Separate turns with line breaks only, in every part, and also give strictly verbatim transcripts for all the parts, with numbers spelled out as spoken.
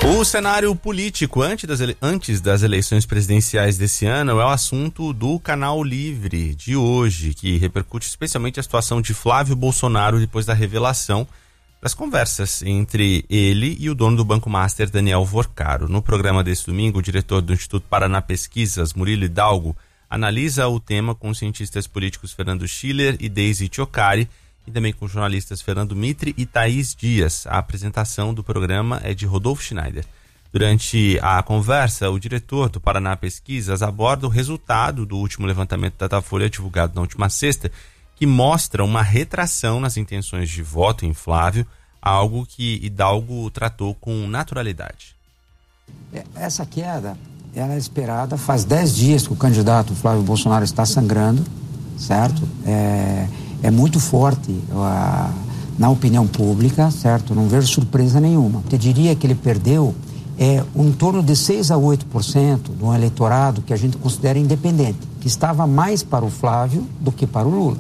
O cenário político antes das, ele... antes das eleições presidenciais desse ano é o assunto do Canal Livre de hoje, que repercute especialmente a situação de Flávio Bolsonaro depois da revelação das conversas entre ele e o dono do Banco Master, Daniel Vorcaro. No programa desse domingo, o diretor do Instituto Paraná Pesquisas, Murilo Hidalgo, analisa o tema com os cientistas políticos Fernando Schiller e Deise Ciocari, e também com os jornalistas Fernando Mitre e Thaís Dias. A apresentação do programa é de Rodolfo Schneider. Durante a conversa, o diretor do Paraná Pesquisas aborda o resultado do último levantamento da Datafolha divulgado na última sexta, que mostra uma retração nas intenções de voto em Flávio, algo que Hidalgo tratou com naturalidade.
Essa queda, ela é esperada, faz dez dias que o candidato Flávio Bolsonaro está sangrando, certo? É... é muito forte uh, na opinião pública, certo? Não vejo surpresa nenhuma. Eu diria que ele perdeu é, em torno de seis a oito por cento de um eleitorado que a gente considera independente, que estava mais para o Flávio do que para o Lula.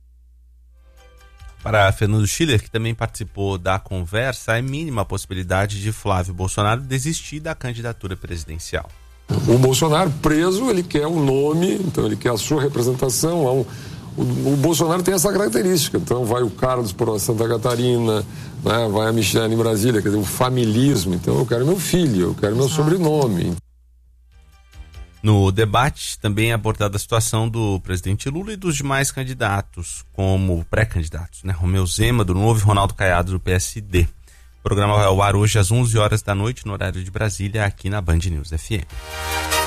Para Fernando Schiller, que também participou da conversa, é mínima a possibilidade de Flávio Bolsonaro desistir da candidatura presidencial.
O Bolsonaro preso, ele quer um nome, então ele quer a sua representação, há um O, o Bolsonaro tem essa característica, então vai o Carlos por Santa Catarina, né, vai a Michelle em Brasília, quer dizer, o familismo, então eu quero meu filho, eu quero meu sobrenome.
No debate também é abordada a situação do presidente Lula e dos demais candidatos, como pré-candidatos, né, Romeu Zema, do Novo, e Ronaldo Caiado, do P S D. O programa vai ao ar hoje às onze horas da noite, no horário de Brasília, aqui na Band News F M.